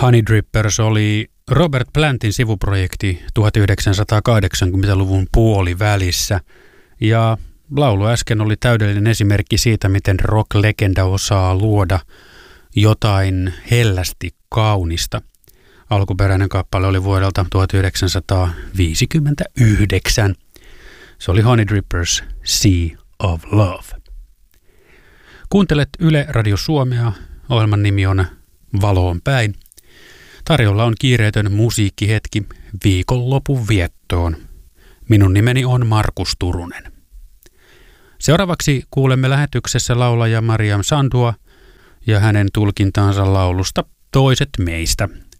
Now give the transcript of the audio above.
Honey Drippers oli Robert Plantin sivuprojekti 1980-luvun puolivälissä, ja laulu äsken oli täydellinen esimerkki siitä, miten rock-legenda osaa luoda jotain hellästi kaunista. Alkuperäinen kappale oli vuodelta 1959. Se oli Honey Drippers, Sea of Love. Kuuntelet Yle Radio Suomea. Ohjelman nimi on Valoon päin. Tarjolla on kiireetön musiikkihetki viikonlopun viettoon. Minun nimeni on Markus Turunen. Seuraavaksi kuulemme lähetyksessä laulaja Mariam Sandua ja hänen tulkintaansa laulusta Toiset meistä.